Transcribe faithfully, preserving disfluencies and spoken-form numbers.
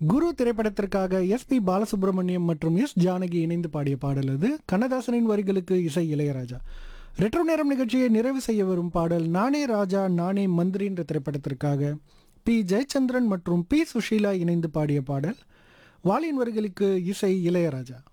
குரு திரைப்படத்திற்காக S B Balasubramaniam மற்றும் S Janaki இணைந்து பாடிய பாடல் அது. கண்ணதாசனின் வரிகளுக்கு இசை இளையராஜா. ரெட்ரோ நேரம் நிகழ்ச்சியை நிறைவு செய்ய வரும் பாடல் நானே ராஜா நானே மந்திரி என்ற திரைப்படத்திற்காக பி ஜெயச்சந்திரன் மற்றும் பி சுஷீலா இணைந்து பாடிய பாடல். வாலியின் வரிகளுக்கு இசை இளையராஜா.